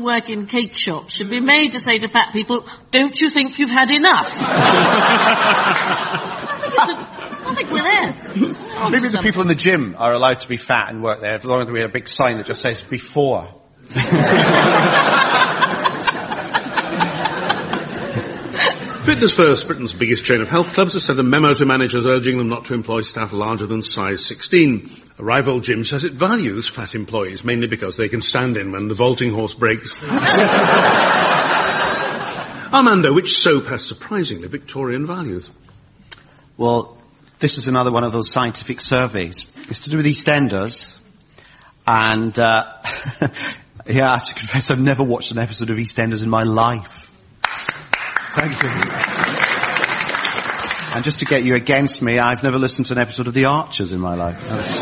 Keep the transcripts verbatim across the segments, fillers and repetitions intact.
work in cake shops should be made to say to fat people, don't you think you've had enough? I think it's a... I think we're there. Maybe the people in the gym are allowed to be fat and work there, as long as we have a big sign that just says before. Fitness First, Britain's biggest chain of health clubs, has sent a memo to managers urging them not to employ staff larger than size sixteen. A rival gym says it values fat employees, mainly because they can stand in when the vaulting horse breaks. Armando, which soap has surprisingly Victorian values? Well, this is another one of those scientific surveys. It's to do with EastEnders. And, uh, yeah, I have to confess I've never watched an episode of EastEnders in my life. Thank you. And just to get you against me, I've never listened to an episode of The Archers in my life.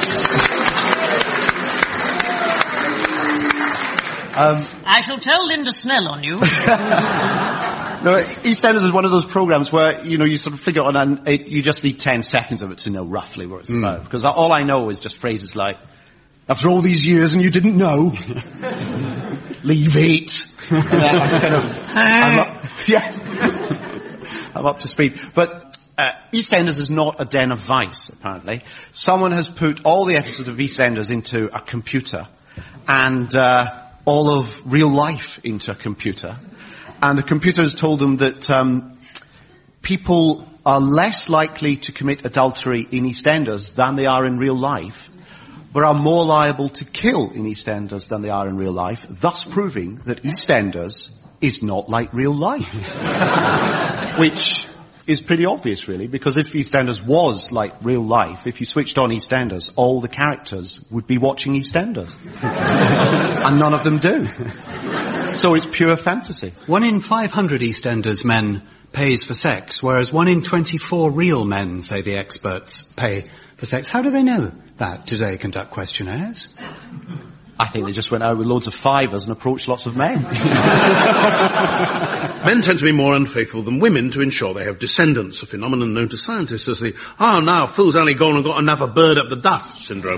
um, I shall tell Linda Snell on you. No, EastEnders is one of those programs where, you know, you sort of figure on, and it, you just need ten seconds of it to know roughly what it's mm. about. Because all I know is just phrases like, after all these years and you didn't know, leave it. And then I'm kind of, I'm up, yes, I'm up to speed. But uh, EastEnders is not a den of vice, apparently. Someone has put all the episodes of EastEnders into a computer, and uh, all of real life into a computer. And the computer has told them that um, people are less likely to commit adultery in EastEnders than they are in real life, but are more liable to kill in EastEnders than they are in real life, thus proving that EastEnders is not like real life. Which is pretty obvious, really, because if EastEnders was like real life, if you switched on EastEnders, all the characters would be watching EastEnders. And none of them do. So it's pure fantasy. One in five hundred EastEnders men pays for sex, whereas one in twenty-four real men, say the experts, pay for sex. How do they know that? Do they conduct questionnaires? I think they just went out with loads of fivers and approached lots of men. Men tend to be more unfaithful than women to ensure they have descendants, a phenomenon known to scientists as the, oh, now, fool's only gone and got another bird up the duff syndrome.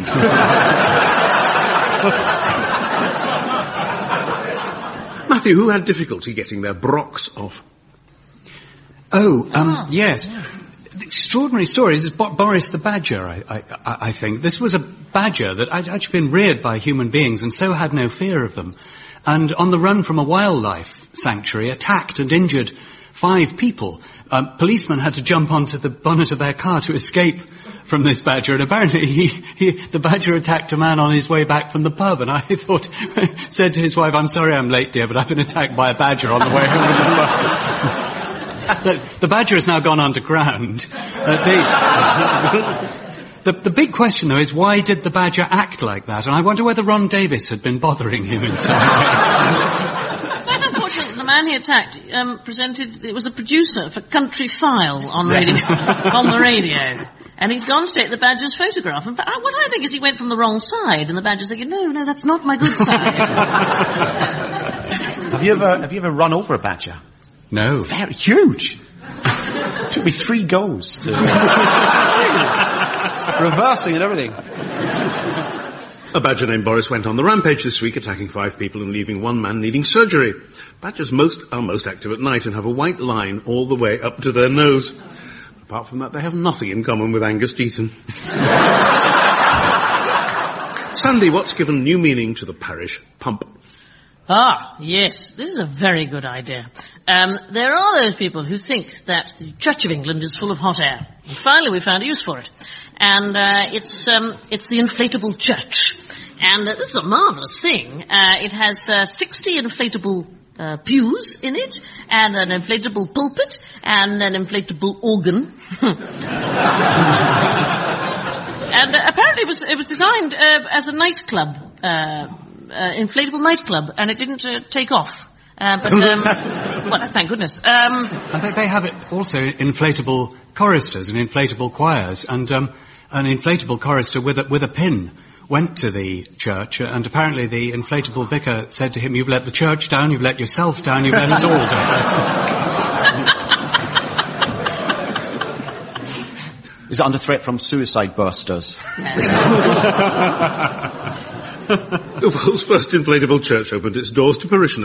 Matthew, who had difficulty getting their brocks off? Oh, um, oh, yes. Yeah. Extraordinary story. This is Bo- Boris the Badger, I, I, I think. This was a badger that had actually been reared by human beings and so had no fear of them. And on the run from a wildlife sanctuary, attacked and injured five people. Um, policemen had to jump onto the bonnet of their car to escape from this badger. And apparently he, he, the badger attacked a man on his way back from the pub. And I thought, said to his wife, I'm sorry I'm late, dear, but I've been attacked by a badger on the way home from the pub. The, the badger has now gone underground. Uh, the, the, the big question, though, is why did the badger act like that? And I wonder whether Ron Davis had been bothering him in some way. Quite unfortunate, the man he attacked um, presented, it was a producer for Country File on, radio, on the radio. And he'd gone to take the badger's photograph. And what I think is he went from the wrong side. And the badger's thinking, no, no, that's not my good side. Have you ever, have you ever run over a badger? No. Very huge. It took me three goes to... reversing and everything. A badger named Boris went on the rampage this week, attacking five people and leaving one man needing surgery. Badgers most are most active at night and have a white line all the way up to their nose. Apart from that, they have nothing in common with Angus Deaton. Sandy, what's given new meaning to the parish pump? Ah, yes, this is a very good idea. Um, there are those people who think that the Church of England is full of hot air. And finally we found a use for it. And uh, it's um, it's the inflatable church. And uh, this is a marvellous thing. Uh, it has uh, sixty inflatable uh, pews in it, and an inflatable pulpit, and an inflatable organ. And uh, apparently it was, it was designed uh, as a nightclub uh Uh, inflatable nightclub, and it didn't uh, take off. Uh, but, um, well, thank goodness. Um, and they, they have it also inflatable choristers and inflatable choirs, and um, an inflatable chorister with a, with a pin went to the church, uh, and apparently the inflatable vicar said to him, you've let the church down, you've let yourself down, you've let us all down. Is it under threat from suicide bursters? The world's first inflatable church opened its doors to parishioners